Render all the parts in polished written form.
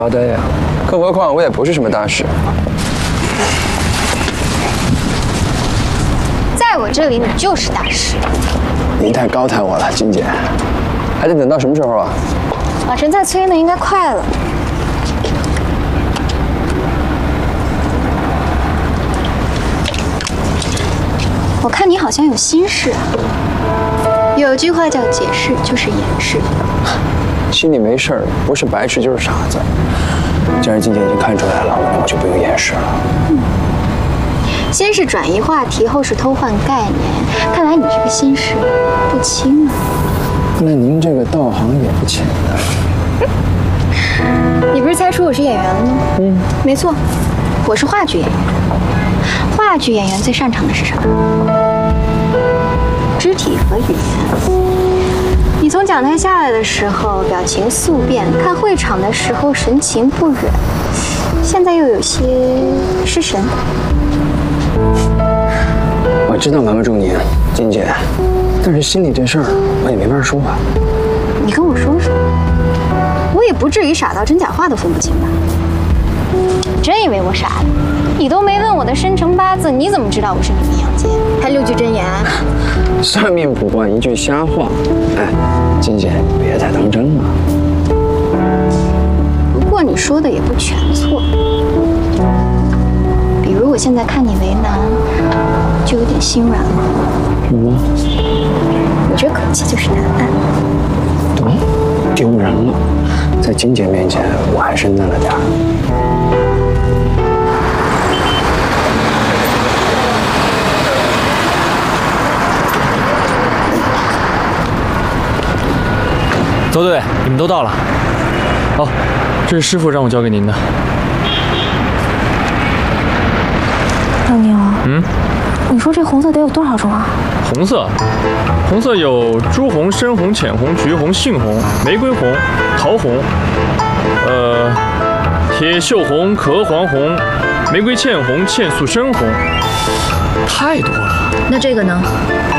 好的呀，更何况我也不是什么大使。 在我这里，你就是大使。 您太高抬我了，金姐。还得等到什么时候啊？ 老陈在催呢，应该快了。我看你好像有心事啊。有句话叫解释就是掩饰。 心里没事儿，不是白痴就是傻子。既然金姐已经看出来了，那我就不用掩饰了。 先是转移话题，后是偷换概念。看来你这个心事不轻啊。 那您这个道行也不浅呢。 你不是猜出我是演员了吗？没错，我是话剧演员。话剧演员最擅长的是什么？肢体和语言。你从讲台下来的时候表情速变，看会场的时候神情不忍，现在又有些失神。 我知道瞒不住您，金姐，但是心里这事儿我也没法说啊。 你跟我说说，我也不至于傻到真假话都分不清吧？真以为我傻了？你都没问我的生辰八字，你怎么知道我是你的阳间？还6句真言？ 算命卜卦一句瞎话。哎，金姐，你别太当真了。 不过你说的也不全错。比如我现在看你为难，就有点心软了。 什么？ 我这口气就是答案。 对，丢人了，在金姐面前我还是嫩了点儿。 走队，你们都到了。好，这是师傅让我交给您的。 老牛，你说这红色得有多少种啊？ 红色有朱红、深红、浅红、橘红、杏红、玫瑰红、桃红，铁锈红、壳黄红、玫瑰茜红、茜素深红，太多了。 那这个呢？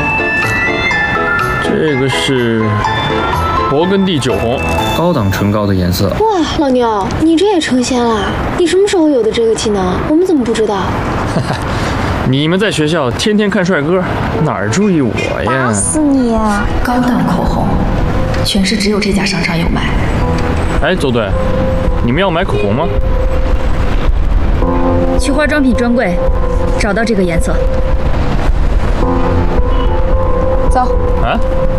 这个是勃艮第酒红，高档唇膏的颜色。 哇，老牛，你这也成仙了？你什么时候有的这个技能？我们怎么不知道？ 你们在学校天天看帅哥，哪儿注意我呀？ 打死你啊！ 高档口红，全市只有这家商场有卖。 哎，走队，你们要买口红吗？ 去化妆品专柜，找到这个颜色。走。 啊？